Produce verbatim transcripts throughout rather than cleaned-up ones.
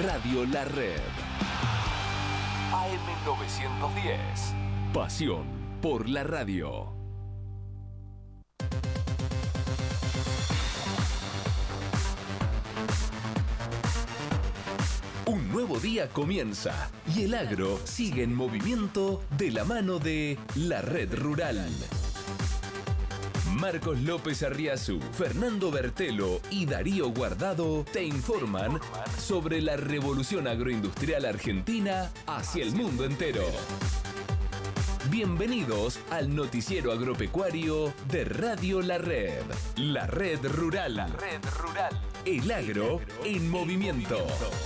Radio La Red. A M novecientos diez. Pasión por la radio. Un nuevo día comienza y el agro sigue en movimiento de la mano de La Red Rural. Marcos López Arriazu, Fernando Bertelo y Darío Guardado te informan sobre la revolución agroindustrial argentina hacia el mundo entero. Bienvenidos al noticiero agropecuario de Radio La Red. La Red Rural. La Red Rural. El agro en movimiento.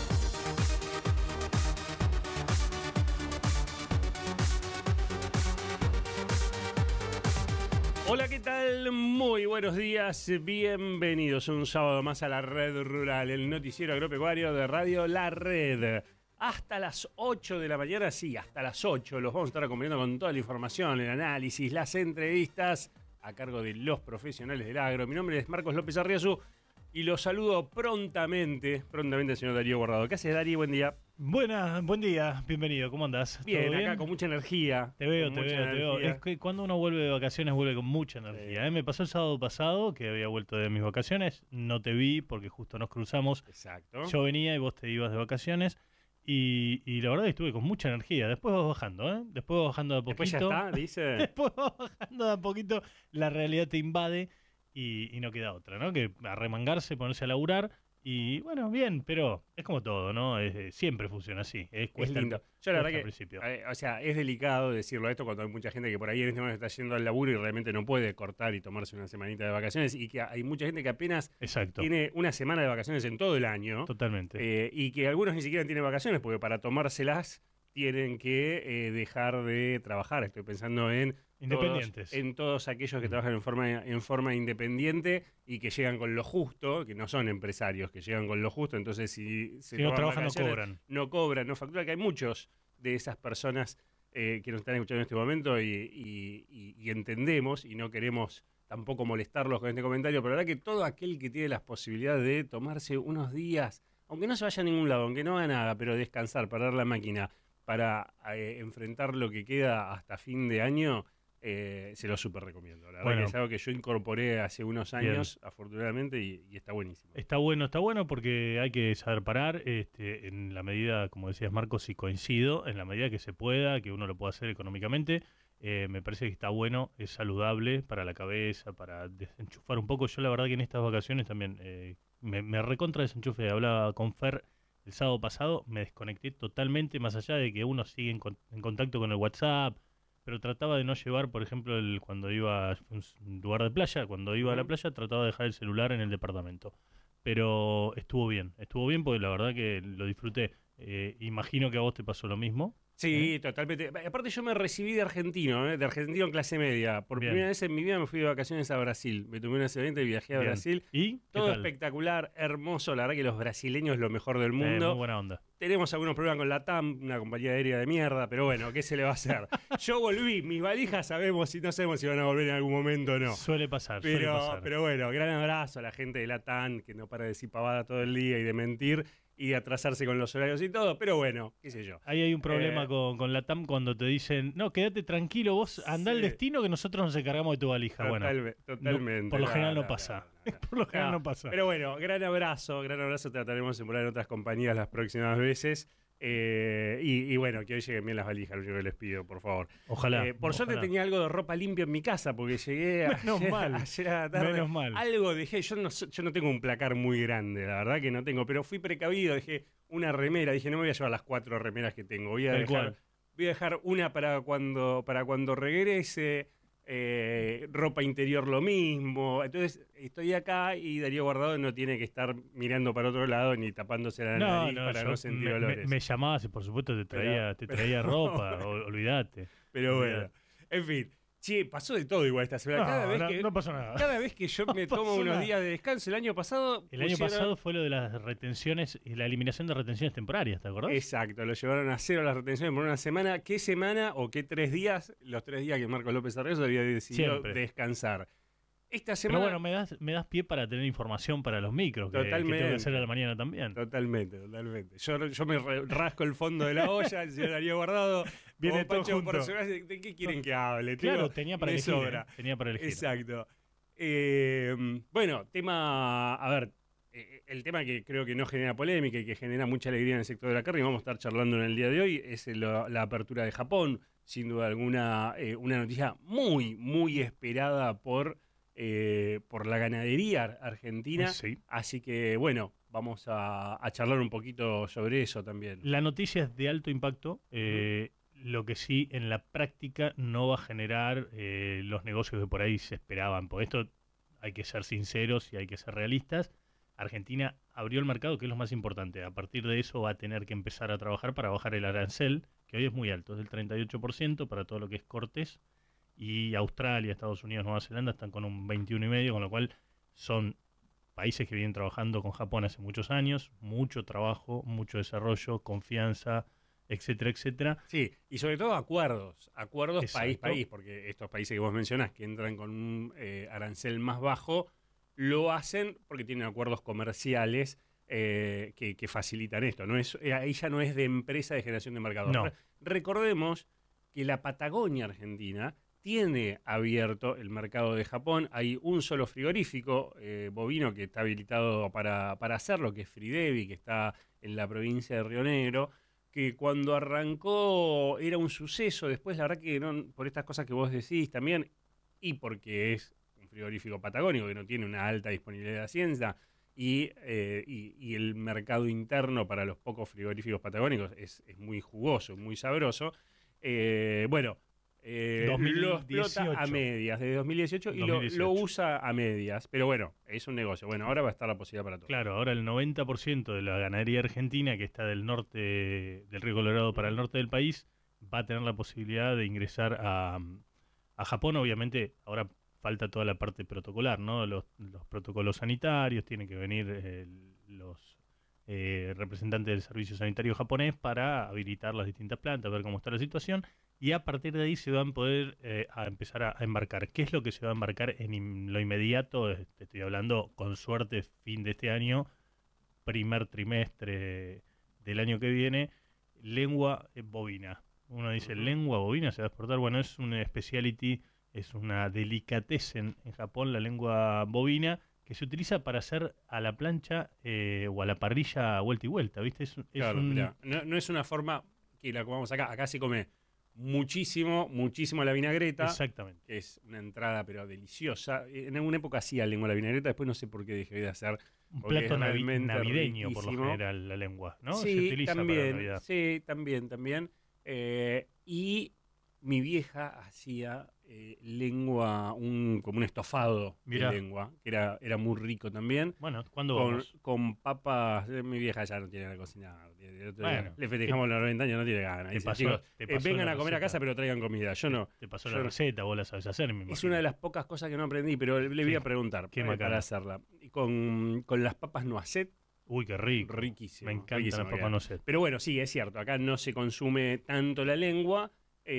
Hola, ¿qué tal? Muy buenos días, bienvenidos un sábado más a La Red Rural, el noticiero agropecuario de Radio La Red. Hasta las ocho de la mañana, sí, hasta las ocho los vamos a estar acompañando con toda la información, el análisis, las entrevistas a cargo de los profesionales del agro. Mi nombre es Marcos López Arriazu y los saludo prontamente, prontamente al señor Darío Guardado. ¿Qué haces, Darío? Buen día. Buenas, buen día, bienvenido, ¿cómo andás? Bien, bien, acá con mucha energía. Te veo, te veo, te veo. Es que cuando uno vuelve de vacaciones vuelve con mucha energía. Sí. ¿eh? Me pasó el sábado pasado que había vuelto de mis vacaciones, no te vi porque justo nos cruzamos. Exacto. Yo venía y vos te ibas de vacaciones y, y la verdad que estuve con mucha energía. Después vas bajando, ¿eh? Después vas bajando de a poquito. Después ya está, dice. Después vas bajando de a poquito, la realidad te invade y, y no queda otra, ¿no? Que arremangarse, ponerse a laburar. Y bueno, bien, pero es como todo, ¿no? Es, siempre funciona así. Es, es lindo. Yo la verdad que, principio. Eh, o sea, es delicado decirlo esto cuando hay mucha gente que por ahí en este momento está yendo al laburo y realmente no puede cortar y tomarse una semanita de vacaciones y que hay mucha gente que apenas Exacto. tiene una semana de vacaciones en todo el año. Totalmente. Eh, y que algunos ni siquiera tienen vacaciones porque para tomárselas tienen que eh, dejar de trabajar. Estoy pensando en independientes, todos, en todos aquellos que trabajan en forma en forma independiente y que llegan con lo justo, que no son empresarios, que llegan con lo justo. Entonces, si, si no trabajan, no cobran. No cobran, no facturan, que hay muchos de esas personas eh, que nos están escuchando en este momento y, y, y, y entendemos y no queremos tampoco molestarlos con este comentario, pero la verdad que todo aquel que tiene las posibilidades de tomarse unos días, aunque no se vaya a ningún lado, aunque no haga nada, pero descansar, parar la máquina, para eh, enfrentar lo que queda hasta fin de año, eh, se lo súper recomiendo. La verdad bueno, que es algo que yo incorporé hace unos años, bien. afortunadamente, y, y está buenísimo. Está bueno, está bueno porque hay que saber parar, este, en la medida, como decías Marcos, y coincido, en la medida que se pueda, que uno lo pueda hacer económicamente. Eh, me parece que está bueno, es saludable para la cabeza, para desenchufar un poco. Yo la verdad que en estas vacaciones también eh, me, me recontra desenchufe. Hablaba con Fer el sábado pasado, me desconecté totalmente, más allá de que uno sigue en, con, en contacto con el WhatsApp, pero trataba de no llevar, por ejemplo, el, cuando iba a un lugar de playa, cuando iba a la playa trataba de dejar el celular en el departamento. Pero estuvo bien, estuvo bien porque la verdad que lo disfruté. Eh, imagino que a vos te pasó lo mismo. Sí, ¿eh? Totalmente. Aparte yo me recibí de argentino, ¿eh? de argentino en clase media. Por bien. Primera vez en mi vida me fui de vacaciones a Brasil. Me tomé una semana y viajé a bien. Brasil. ¿Y? Todo espectacular, hermoso. La verdad que los brasileños lo mejor del mundo. Eh, muy buena onda. Tenemos algunos problemas con la T A M, una compañía aérea de mierda, pero bueno, ¿qué se le va a hacer? Yo volví, mis valijas sabemos y no sabemos si van a volver en algún momento o no. Suele pasar, pero, suele pasar. Pero bueno, gran abrazo a la gente de la T A M, que no para de decir pavada todo el día y de mentir y de atrasarse con los horarios y todo, pero bueno, qué sé yo. Ahí hay un problema eh, con, con la T A M cuando te dicen, no, quédate tranquilo, vos andá sí. al destino que nosotros nos encargamos de tu valija. Total, bueno, totalmente. No, por lo general no, no pasa. No, no, por lo general no, no pasa. Pero bueno, gran abrazo, gran abrazo, trataremos de volar en otras compañías las próximas veces. Eh, y, y bueno, que hoy lleguen bien las valijas, lo único que les pido, por favor. Ojalá. Eh, por ojalá. suerte tenía algo de ropa limpia en mi casa, porque llegué menos ayer, mal, ayer a la tarde. Menos mal. Algo dejé, yo no, yo no tengo un placar muy grande, la verdad que no tengo, pero fui precavido, dejé una remera, dije, no me voy a llevar las cuatro remeras que tengo, voy a, dejar, voy a dejar una para cuando, para cuando regrese. Eh, ropa interior lo mismo. Entonces estoy acá y Darío Guardado no tiene que estar mirando para otro lado ni tapándose la no, nariz no, para no sentir me, olores. Me, me llamabas y por supuesto te traía, pero, te traía pero, ropa, olvídate. Pero olvidate. Bueno, en fin. Sí, pasó de todo igual esta semana. No, cada vez no, que, no pasó nada. Cada vez que yo no me tomo unos nada. días de descanso, el año pasado... El pusieron... año pasado fue lo de las retenciones y la eliminación de retenciones temporarias, ¿te acordás? Exacto, lo llevaron a cero las retenciones por una semana. ¿Qué semana o qué tres días? Los tres días que Marcos López Arriazu había decidido Siempre. descansar. Esta Pero semana... bueno, me das, me das pie para tener información para los micros, que, que tengo que Totalmente. hacer a la mañana también. Totalmente, totalmente. Yo, yo me re- rasco el fondo de la olla, el señor Darío Guardado Viene como todo Pancho junto. Personaje, ¿de qué quieren que hable? Claro, Tengo- tenía para me elegir. sobra. ¿eh? Tenía para elegir. Exacto. Eh, bueno, tema, a ver, eh, el tema que creo que no genera polémica y que genera mucha alegría en el sector de la carne, y vamos a estar charlando en el día de hoy, es lo- la apertura de Japón, sin duda alguna, eh, una noticia muy, muy esperada por, eh, por la ganadería ar- argentina. Sí. Así que, bueno, vamos a, a charlar un poquito sobre eso también. La noticia es de alto impacto, eh, lo que sí en la práctica no va a generar eh, los negocios que por ahí se esperaban. Por esto hay que ser sinceros y hay que ser realistas. Argentina abrió el mercado, que es lo más importante. A partir de eso va a tener que empezar a trabajar para bajar el arancel, que hoy es muy alto, es del treinta y ocho por ciento para todo lo que es cortes. Y Australia, Estados Unidos, Nueva Zelanda están con un veintiuno y medio, con lo cual son países que vienen trabajando con Japón hace muchos años, mucho trabajo, mucho desarrollo, confianza, etcétera, etcétera. Sí, y sobre todo acuerdos, acuerdos Exacto. país-país, porque estos países que vos mencionás que entran con un eh, arancel más bajo, lo hacen porque tienen acuerdos comerciales eh, que, que facilitan esto. No es, eh, ahí ya no es de empresa de generación de mercado. No. Re- recordemos que la Patagonia Argentina tiene abierto el mercado de Japón. Hay un solo frigorífico eh, bovino que está habilitado para, para hacerlo, que es Fridevi, que está en la provincia de Río Negro, que cuando arrancó era un suceso. Después, la verdad que no, por estas cosas que vos decís también, y porque es un frigorífico patagónico que no tiene una alta disponibilidad de hacienda, y, eh, y, y el mercado interno para los pocos frigoríficos patagónicos es, es muy jugoso, muy sabroso. Eh, bueno, eh, lo dos mil explota a dieciocho. medias, desde dos mil dieciocho, y dos lo, mil lo dieciocho. usa a medias. Pero bueno, es un negocio. Bueno, ahora va a estar la posibilidad para todos. Claro, ahora el noventa por ciento de la ganadería argentina que está del norte del Río Colorado para el norte del país va a tener la posibilidad de ingresar a, a Japón. Obviamente, ahora falta toda la parte protocolar, ¿no? Los, los protocolos sanitarios, tienen que venir eh, los eh, representantes del servicio sanitario japonés para habilitar las distintas plantas, ver cómo está la situación, y a partir de ahí se van a poder eh, a empezar a, a embarcar. ¿Qué es lo que se va a embarcar en in, lo inmediato? Eh, Te estoy hablando, con suerte, fin de este año, primer trimestre del año que viene, lengua eh, bovina. Uno dice, Ujú. lengua bovina se va a exportar. Bueno, es una speciality, es una delicatessen en Japón, la lengua bovina, que se utiliza para hacer a la plancha eh, o a la parrilla vuelta y vuelta, ¿viste? Es, es Claro, un... mirá, no, no es una forma que la comamos acá. Acá se come muchísimo, muchísimo la vinagreta, Exactamente. que es una entrada pero deliciosa. En alguna época hacía lengua la vinagreta, después no sé por qué dejé de hacer. Un Porque plato es navi- realmente navideño, por lo riquísimo. general, la lengua, ¿no? Se Sí, utiliza para también, Navidad. sí, también, también. Eh, y mi vieja hacía eh, lengua, un, como un estofado Mirá. de lengua, que era, era muy rico también. Bueno, ¿cuándo Con, vamos? con papas, eh, mi vieja ya no tiene ganas de cocinar. El otro día Bueno, le festejamos los noventa años, no tiene ganas. te Dice, pasó- chicos, te eh, pasó vengan la a comer a receta. casa, pero traigan comida. Yo no. Te pasó yo la no. receta, vos la sabes hacer, me Es imagino. una de las pocas cosas que no aprendí, pero le voy Qué- a preguntar qué eh, macana. para hacerla. Y Con, con las papas noisette, Uy, qué rico. riquísimo. Me encantan riquísimo las papas queda. no sé. Pero bueno, sí, es cierto, acá no se consume tanto la lengua.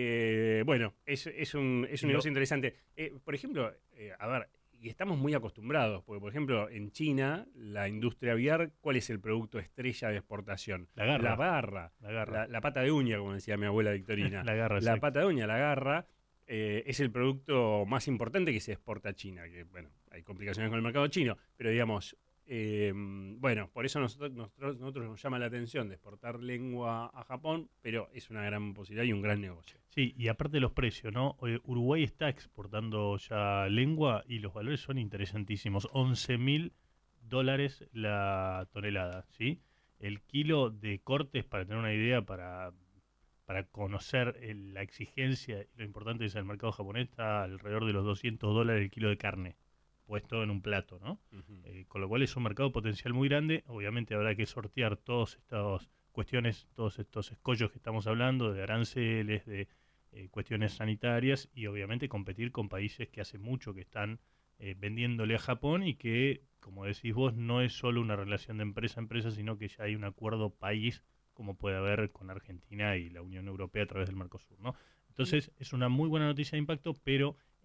Eh, bueno, es, es un, es un Y lo- negocio interesante. Eh, por ejemplo, eh, a ver, y estamos muy acostumbrados, porque por ejemplo, en China, la industria aviar, ¿cuál es el producto estrella de exportación? La garra. La barra, La garra. la, la pata de uña, como decía mi abuela Victorina. La garra, La exacto. pata de uña, la garra, eh, es el producto más importante que se exporta a China, que bueno, hay complicaciones con el mercado chino, pero digamos, eh, bueno, por eso nosotros, nosotros, nosotros nos llama la atención de exportar lengua a Japón, pero es una gran posibilidad y un gran negocio. Sí, y aparte de los precios, ¿no? Eh, Uruguay está exportando ya lengua y los valores son interesantísimos. once mil dólares la tonelada, ¿sí? El kilo de cortes, para tener una idea, para, para conocer el- la exigencia y lo importante que es el mercado japonés, está alrededor de los doscientos dólares el kilo de carne, puesto en un plato, ¿no? Ujú. Eh, con lo cual es un mercado potencial muy grande. Obviamente habrá que sortear todas estas cuestiones, todos estos escollos que estamos hablando, de aranceles, de eh, cuestiones sanitarias, y obviamente competir con países que hace mucho que están eh, vendiéndole a Japón y que, como decís vos, no es solo una relación de empresa a empresa, sino que ya hay un acuerdo país, como puede haber con Argentina y la Unión Europea a través del Mercosur, ¿no? Entonces es una muy buena noticia de impacto, pero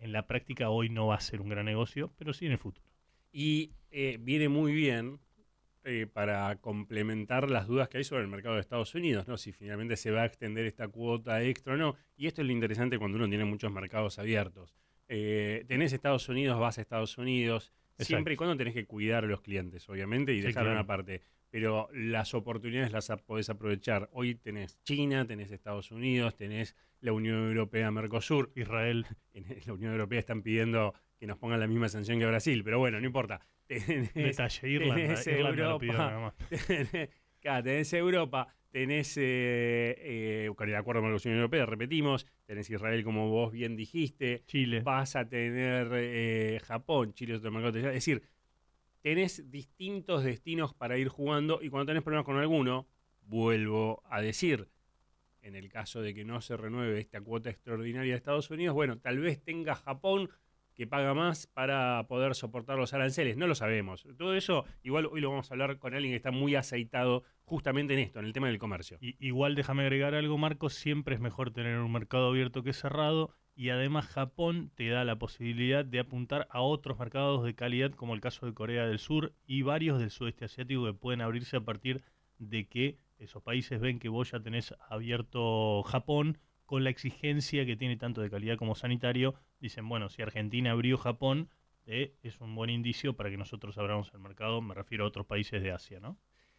en la práctica hoy no va a ser un gran negocio, pero sí en el futuro. Y eh, viene muy bien eh, para complementar las dudas que hay sobre el mercado de Estados Unidos, ¿no? Si finalmente se va a extender esta cuota extra o no. Y esto es lo interesante cuando uno tiene muchos mercados abiertos. Eh, tenés Estados Unidos, vas a Estados Unidos, Exacto. siempre y cuando tenés que cuidar a los clientes, obviamente, y Sí, dejar claro. una parte. Pero las oportunidades las podés aprovechar. Hoy tenés China, tenés Estados Unidos, tenés la Unión Europea, Mercosur. Israel. En la Unión Europea están pidiendo que nos pongan la misma sanción que Brasil, pero bueno, no importa. Tenés, Detalle, Irlanda. tenés Irlanda lo pidió nada Europa, más. tenés, claro, tenés Europa, tenés, eh, eh, con el acuerdo con la Unión Europea, repetimos, tenés Israel, como vos bien dijiste, Chile. vas a tener eh, Japón, Chile es otro mercado. Es decir, tenés distintos destinos para ir jugando y cuando tenés problemas con alguno, vuelvo a decir, en el caso de que no se renueve esta cuota extraordinaria de Estados Unidos, bueno, tal vez tenga Japón que paga más para poder soportar los aranceles. No lo sabemos. Todo eso, igual hoy lo vamos a hablar con alguien que está muy aceitado justamente en esto, en el tema del comercio. Y, igual déjame agregar algo, Marcos, siempre es mejor tener un mercado abierto que cerrado y además Japón te da la posibilidad de apuntar a otros mercados de calidad como el caso de Corea del Sur y varios del sudeste asiático que pueden abrirse a partir de que esos países ven que vos ya tenés abierto Japón con la exigencia que tiene tanto de calidad como sanitario. Dicen, bueno, si Argentina abrió Japón, eh, es un buen indicio para que nosotros abramos el mercado, me refiero a otros países de Asia, ¿no?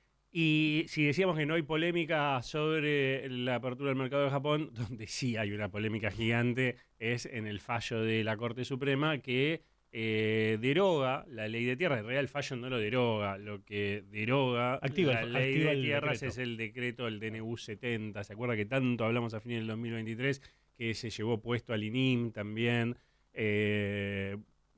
Y si decíamos que no hay polémica sobre la apertura del mercado de Japón, donde sí hay una polémica gigante, es en el fallo de la Corte Suprema que eh, deroga la ley de tierras. En realidad el fallo no lo deroga, lo que deroga Activa la el- ley activa de el tierras decreto. es el decreto, el D N U setenta. ¿Se acuerda que tanto hablamos a fines del dos mil veintitrés que se llevó puesto al I N I M también? Eh,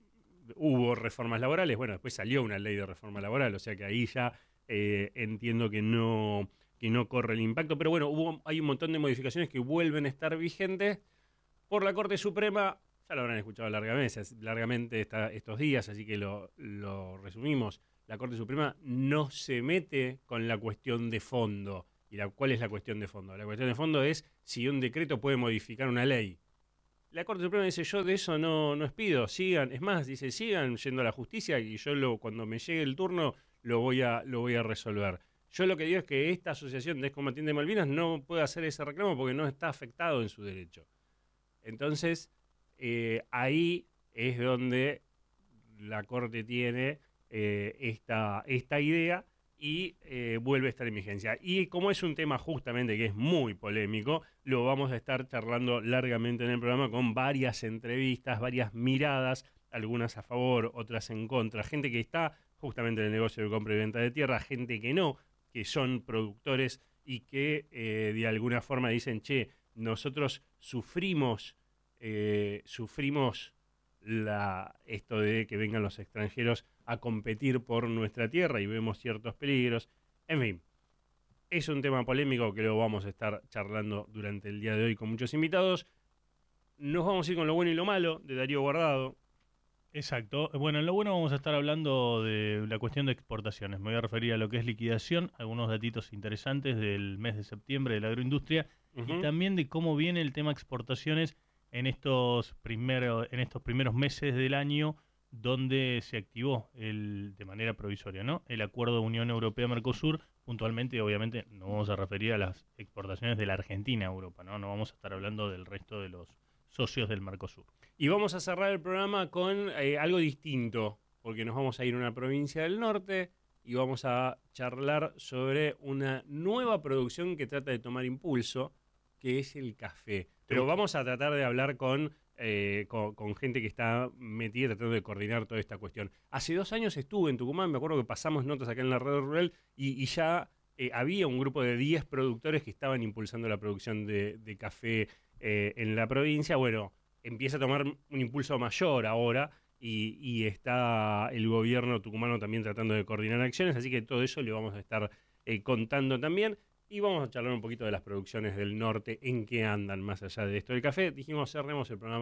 hubo reformas laborales, bueno, después salió una ley de reforma laboral, o sea que ahí ya eh, entiendo que no, que no corre el impacto, pero bueno, hubo, hay un montón de modificaciones que vuelven a estar vigentes por la Corte Suprema, ya lo habrán escuchado largamente, largamente esta, estos días, así que lo, lo resumimos. La Corte Suprema no se mete con la cuestión de fondo. ¿Y la, cuál es la cuestión de fondo? La cuestión de fondo es si un decreto puede modificar una ley. La Corte Suprema dice, yo de eso no, no pido, sigan, es más, dice, sigan yendo a la justicia y yo lo, cuando me llegue el turno lo voy a, lo voy a resolver. Yo lo que digo es que esta asociación de excombatientes de Malvinas no puede hacer ese reclamo porque no está afectado en su derecho. Entonces, eh, ahí es donde la Corte tiene eh, esta, esta idea y eh, vuelve a estar en vigencia. Y como es un tema justamente que es muy polémico, lo vamos a estar charlando largamente en el programa con varias entrevistas, varias miradas, algunas a favor, otras en contra, gente que está justamente en el negocio de compra y venta de tierra, gente que no, que son productores y que eh, de alguna forma dicen, che, nosotros sufrimos, eh, sufrimos la, esto de que vengan los extranjeros a competir por nuestra tierra y vemos ciertos peligros. En fin, es un tema polémico que lo vamos a estar charlando durante el día de hoy con muchos invitados. Nos vamos a ir con lo bueno y lo malo de Darío Guardado. Exacto. Bueno, en lo bueno vamos a estar hablando de la cuestión de exportaciones. Me voy a referir a lo que es liquidación, algunos datitos interesantes del mes de septiembre de la agroindustria Uh-huh. y también de cómo viene el tema exportaciones en estos, primero, en estos primeros meses del año donde se activó el, de manera provisoria, ¿no? El acuerdo Unión Europea-Mercosur. Puntualmente, obviamente, nos vamos a referir a las exportaciones de la Argentina a Europa, ¿no? No vamos a estar hablando del resto de los socios del Mercosur. Y vamos a cerrar el programa con eh, algo distinto, porque nos vamos a ir a una provincia del norte y vamos a charlar sobre una nueva producción que trata de tomar impulso, que es el café. Pero vamos a tratar de hablar con, eh, con, con gente que está metida tratando de coordinar toda esta cuestión. Hace dos años estuve en Tucumán, me acuerdo que pasamos notas acá en la red rural y, y ya eh, había un grupo de diez productores que estaban impulsando la producción de, de café eh, en la provincia. Bueno, empieza a tomar un impulso mayor ahora y, y está el gobierno tucumano también tratando de coordinar acciones, así que todo eso le vamos a estar eh, contando también. Y vamos a charlar un poquito de las producciones del norte, en qué andan más allá de esto del café. Dijimos, cerremos el programa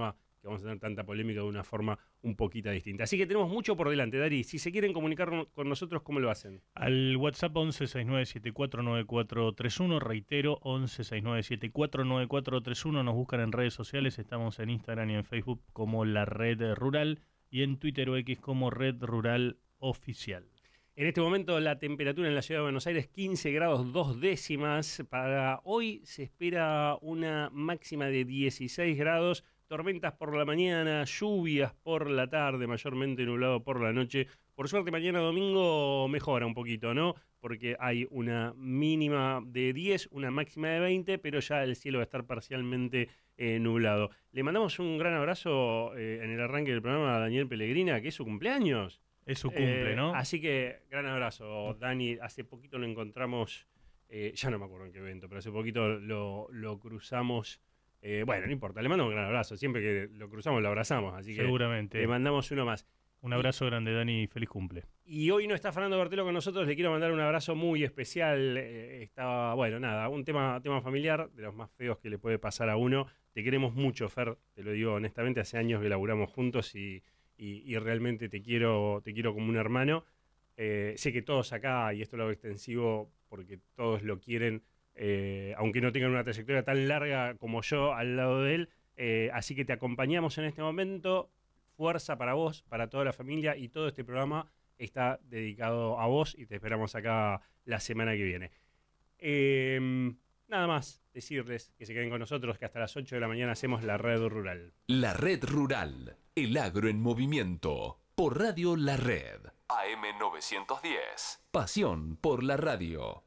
que vamos a tener tanta polémica de una forma un poquito distinta. Así que tenemos mucho por delante, Dari. Si se quieren comunicar con nosotros, ¿cómo lo hacen? Al WhatsApp once sesenta y nueve setenta y cuatro noventa y cuatro treinta y uno, reitero, once sesenta y nueve setenta y cuatro noventa y cuatro treinta y uno, nos buscan en redes sociales, estamos en Instagram y en Facebook como La Red Rural y en Twitter o X como Red Rural Oficial. En este momento la temperatura en la ciudad de Buenos Aires quince grados dos décimas. Para hoy se espera una máxima de dieciséis grados. Tormentas por la mañana, lluvias por la tarde, mayormente nublado por la noche. Por suerte mañana domingo mejora un poquito, ¿no? Porque hay una mínima de diez, una máxima de veinte, pero ya el cielo va a estar parcialmente eh, nublado. Le mandamos un gran abrazo eh, en el arranque del programa a Daniel Pellegrina, que es su cumpleaños. Es su cumple, eh, ¿no? Así que gran abrazo, Dani. Hace poquito lo encontramos, eh, ya no me acuerdo en qué evento, pero hace poquito lo, lo cruzamos. Eh, bueno, no importa, le mando un gran abrazo. Siempre que lo cruzamos lo abrazamos, así que seguramente le mandamos uno más. Un abrazo y, grande, Dani, feliz cumple. Y hoy no está Fernando Bertelo con nosotros, le quiero mandar un abrazo muy especial. Eh, estaba, bueno, nada, un tema, tema familiar, de los más feos que le puede pasar a uno. Te queremos mucho, Fer, te lo digo honestamente, hace años que laburamos juntos y, y, y realmente te quiero, te quiero como un hermano. Eh, sé que todos acá, y esto lo hago extensivo porque todos lo quieren, eh, aunque no tengan una trayectoria tan larga como yo al lado de él, eh, así que te acompañamos en este momento. Fuerza para vos, para toda la familia, y todo este programa está dedicado a vos y te esperamos acá la semana que viene. Eh, nada más decirles que se queden con nosotros, que hasta las ocho de la mañana hacemos La Red Rural. La Red Rural, el agro en movimiento, por Radio La Red. A M novecientos diez. Pasión por la radio.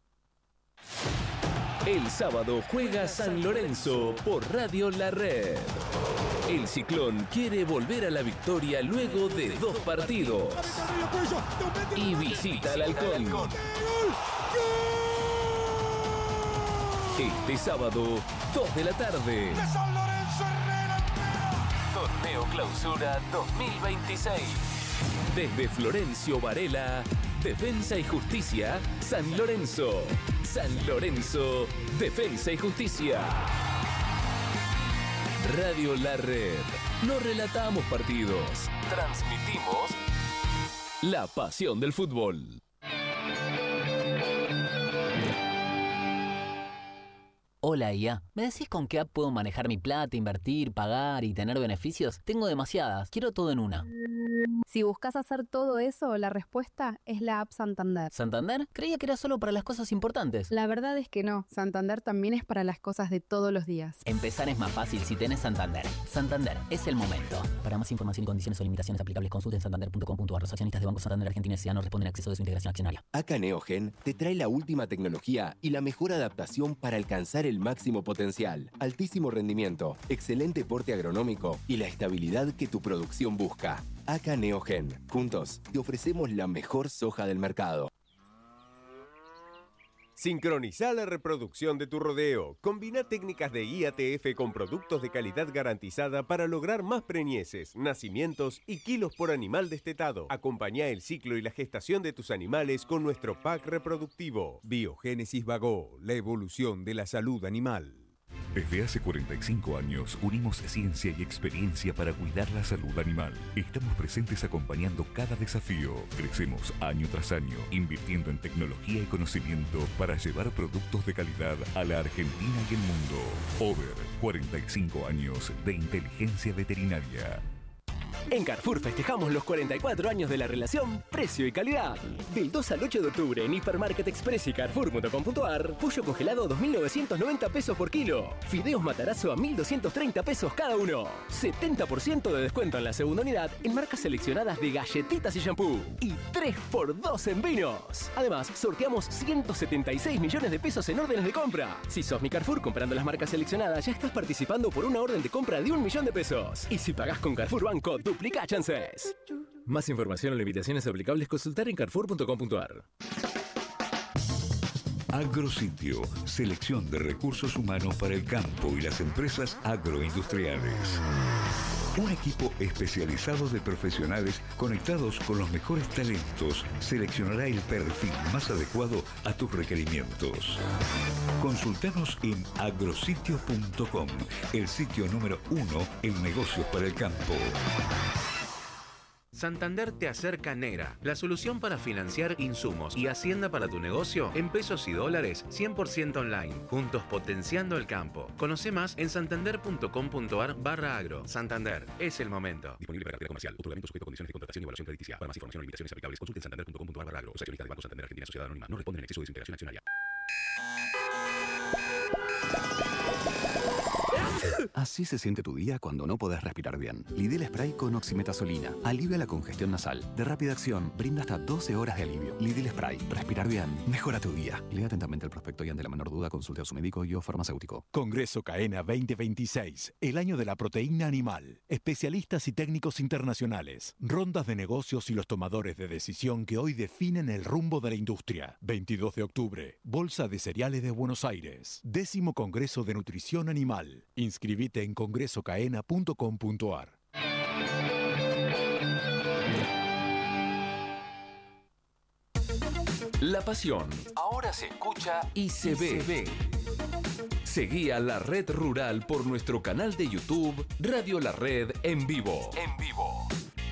El sábado juega San Lorenzo por Radio La Red. El Ciclón quiere volver a la victoria luego de dos partidos. Y visita al Halcón. Este sábado, dos de la tarde. Torneo Clausura dos mil veintiséis. Desde Florencio Varela, Defensa y Justicia, San Lorenzo. San Lorenzo, Defensa y Justicia. Radio La Red. No relatamos partidos, transmitimos la pasión del fútbol. Hola I A, ¿me decís con qué app puedo manejar mi plata, invertir, pagar y tener beneficios? Tengo demasiadas, quiero todo en una. Si buscas hacer todo eso, la respuesta es la app Santander. ¿Santander? Creía que era solo para las cosas importantes. La verdad es que no, Santander también es para las cosas de todos los días. Empezar es más fácil si tenés Santander. Santander, es el momento. Para más información y condiciones o limitaciones aplicables, consulten santander punto com punto a r. Los accionistas de Banco Santander Argentina S A no responden a exceso de su integración accionaria. Acá Neogen te trae la última tecnología y la mejor adaptación para alcanzar el máximo potencial, altísimo rendimiento, excelente porte agronómico y la estabilidad que tu producción busca. Acá Neogen. Juntos te ofrecemos la mejor soja del mercado. Sincroniza la reproducción de tu rodeo. Combina técnicas de I A T F con productos de calidad garantizada para lograr más preñeces, nacimientos y kilos por animal destetado. Acompañá el ciclo y la gestación de tus animales con nuestro pack reproductivo. Biogénesis Bagó, la evolución de la salud animal. Desde hace cuarenta y cinco años unimos ciencia y experiencia para cuidar la salud animal. Estamos presentes acompañando cada desafío. Crecemos año tras año, invirtiendo en tecnología y conocimiento para llevar productos de calidad a la Argentina y el mundo. Over, cuarenta y cinco años de inteligencia veterinaria. En Carrefour festejamos los cuarenta y cuatro años de la relación precio y calidad. Del dos al ocho de octubre en Hipermarket Express y Carrefour punto com punto a r, pollo congelado dos mil novecientos noventa pesos por kilo. Fideos Matarazzo a mil doscientos treinta pesos cada uno. setenta por ciento de descuento en la segunda unidad en marcas seleccionadas de galletitas y shampoo. Y tres por dos en vinos. Además, sorteamos ciento setenta y seis millones de pesos en órdenes de compra. Si sos mi Carrefour comprando las marcas seleccionadas, ya estás participando por una orden de compra de un millón de pesos. Y si pagás con Carrefour Banco, duplica chances. Más información o limitaciones aplicables, consultar en carrefour punto com punto a r. Agrositio, selección de recursos humanos para el campo y las empresas agroindustriales. Un equipo especializado de profesionales conectados con los mejores talentos seleccionará el perfil más adecuado a tus requerimientos. Consultanos en agrositio punto com, el sitio número uno en negocios para el campo. Santander te acerca Nera, la solución para financiar insumos y hacienda para tu negocio en pesos y dólares cien por ciento online, juntos potenciando el campo. Conoce más en santander punto com punto ar barra agro. Santander, es el momento. Disponible para cartera comercial, otorgamiento sujeto a condiciones de contratación y evaluación crediticia. Para más información o limitaciones aplicables, consulte en santander punto com punto ar barra agro. Los accionistas del Banco Santander Argentina Sociedad Anónima no responden en exceso de su integración accionaria. Así se siente tu día cuando no podés respirar bien. Lidl Spray con oximetazolina. Alivia la congestión nasal. De rápida acción, brinda hasta doce horas de alivio. Lidl Spray. Respirar bien. Mejora tu día. Lea atentamente el prospecto y ante la menor duda consulte a su médico y o farmacéutico. Congreso CAENA veinte veintiséis. El año de la proteína animal. Especialistas y técnicos internacionales. Rondas de negocios y los tomadores de decisión que hoy definen el rumbo de la industria. veintidós de octubre. Bolsa de Cereales de Buenos Aires. Décimo Congreso de Nutrición Animal. Inscribite en congreso caena punto com punto ar. La pasión ahora se escucha y se, y ve. se ve. Seguí a La Red Rural por nuestro canal de YouTube Radio La Red en vivo. En vivo.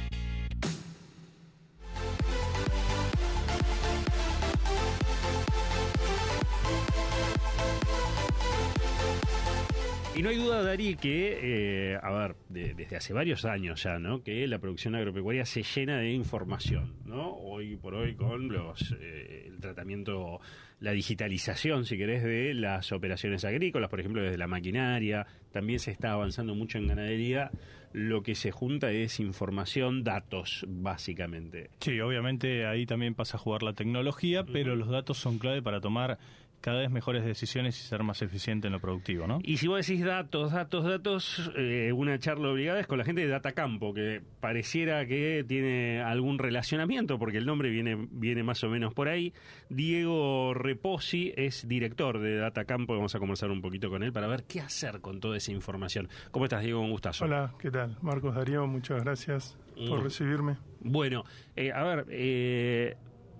Y no hay duda, Dari, que, eh, a ver, de, desde hace varios años ya, ¿no? Que la producción agropecuaria se llena de información, ¿no? Hoy por hoy con los eh, el tratamiento, la digitalización, si querés, de las operaciones agrícolas, por ejemplo, desde la maquinaria, también se está avanzando mucho en ganadería. Lo que se junta es información, datos, básicamente. Sí, obviamente ahí también pasa a jugar la tecnología, uh-huh. pero los datos son clave para tomar cada vez mejores decisiones y ser más eficiente en lo productivo, ¿no? Y si vos decís datos, datos, datos, eh, una charla obligada es con la gente de Datacampo, que pareciera que tiene algún relacionamiento, porque el nombre viene, viene más o menos por ahí. Diego Reposi es director de Datacampo, vamos a conversar un poquito con él para ver qué hacer con toda esa información. ¿Cómo estás, Diego? Un gustazo. Hola, ¿qué tal? Marcos Darío, muchas gracias por mm. recibirme. Bueno, eh, a ver... Eh,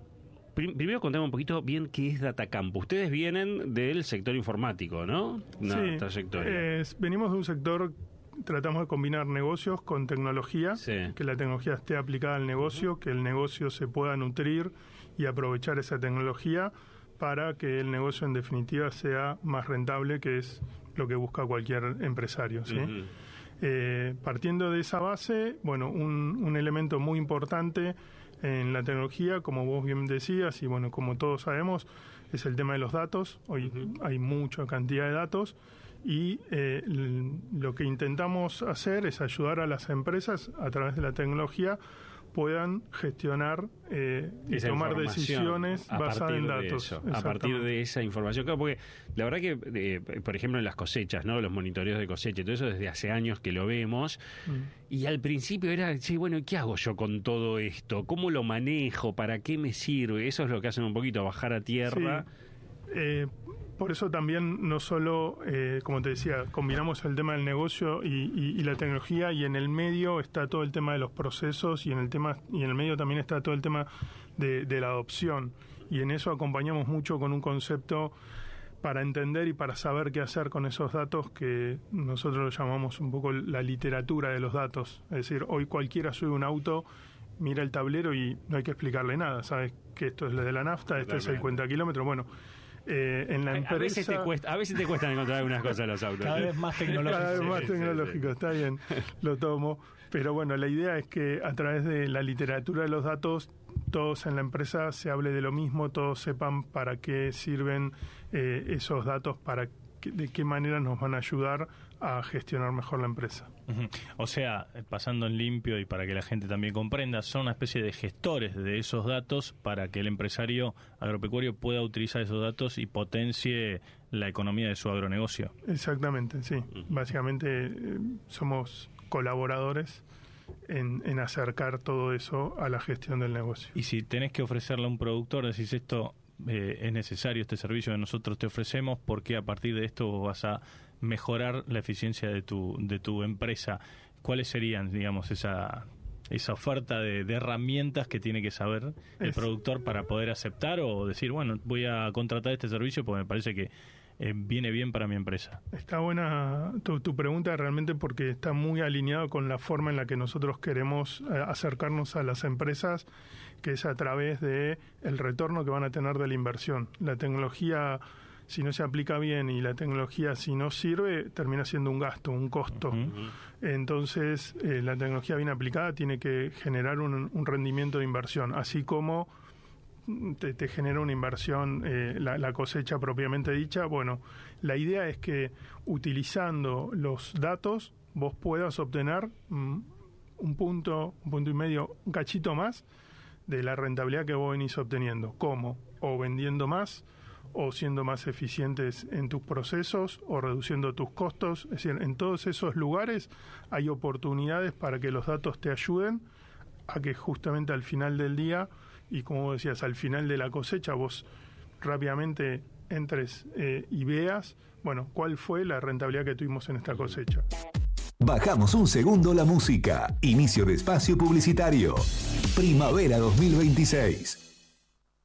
Primero contame un poquito bien qué es Datacampo. Ustedes vienen del sector informático, ¿no? Una sí, trayectoria. Es, venimos de un sector, tratamos de combinar negocios con tecnología, sí. que la tecnología esté aplicada al negocio, que el negocio se pueda nutrir y aprovechar esa tecnología para que el negocio en definitiva sea más rentable, que es lo que busca cualquier empresario, ¿sí? Uh-huh. eh, partiendo de esa base, bueno, un, un elemento muy importante en la tecnología, como vos bien decías, y bueno, como todos sabemos, es el tema de los datos. Hoy uh-huh. hay mucha cantidad de datos y eh, lo que intentamos hacer es ayudar a las empresas a través de la tecnología puedan gestionar eh, y tomar decisiones basadas en datos. A partir de esa información. Claro, porque la verdad que, eh, por ejemplo, en las cosechas, ¿no? Los monitoreos de cosecha, todo eso desde hace años que lo vemos. Mm. Y al principio era, sí, bueno, ¿qué hago yo con todo esto? ¿Cómo lo manejo? ¿Para qué me sirve? Eso es lo que hacen un poquito, bajar a tierra. Sí. Eh, por eso también no solo, eh, como te decía, combinamos el tema del negocio y, y, y la tecnología, y en el medio está todo el tema de los procesos, y en el tema y en el medio también está todo el tema de, de la adopción, y en eso acompañamos mucho con un concepto para entender y para saber qué hacer con esos datos, que nosotros lo llamamos un poco la literatura de los datos. Es decir, hoy cualquiera sube un auto, mira el tablero y no hay que explicarle nada, sabes que esto es lo de la nafta, este es el cuenta kilómetros, bueno. Eh, en la empresa... a, veces te cuesta, a veces te cuesta encontrar algunas cosas en los autos. Cada vez más tecnológico. Cada vez más sí, tecnológico, sí, sí. Está bien, lo tomo. Pero bueno, la idea es que a través de la literatura de los datos, todos en la empresa se hable de lo mismo, todos sepan para qué sirven eh, esos datos, para que, de qué manera nos van a ayudar a gestionar mejor la empresa. Uh-huh. O sea, pasando en limpio y para que la gente también comprenda, son una especie de gestores de esos datos para que el empresario agropecuario pueda utilizar esos datos y potencie la economía de su agronegocio. Exactamente, sí. Uh-huh. Básicamente eh, somos colaboradores en, en acercar todo eso a la gestión del negocio. Y si tenés que ofrecerle a un productor, decís esto eh, es necesario, este servicio que nosotros te ofrecemos, porque a partir de esto vas a mejorar la eficiencia de tu de tu empresa. ¿cuáles serían, digamos, esa, esa oferta de, de herramientas que tiene que saber el Es- productor para poder aceptar o decir, bueno, voy a contratar este servicio porque me parece que eh, viene bien para mi empresa? Está buena tu, tu pregunta realmente porque está muy alineado con la forma en la que nosotros queremos eh, acercarnos a las empresas, que es a través de el retorno que van a tener de la inversión. La tecnología, si no se aplica bien, y la tecnología, si no sirve, termina siendo un gasto, un costo. Entonces, eh, la tecnología bien aplicada tiene que generar un, un rendimiento de inversión, así como te, te genera una inversión, eh, la, la cosecha propiamente dicha. Bueno, la idea es que utilizando los datos vos puedas obtener mm, un punto, un punto y medio, un cachito más de la rentabilidad que vos venís obteniendo. ¿Cómo? O vendiendo más, o siendo más eficientes en tus procesos, o reduciendo tus costos. Es decir, en todos esos lugares hay oportunidades para que los datos te ayuden a que justamente al final del día, y como decías, al final de la cosecha, vos rápidamente entres eh, y veas, bueno, cuál fue la rentabilidad que tuvimos en esta cosecha. Bajamos un segundo la música. Inicio de espacio publicitario. Primavera dos mil veintiséis.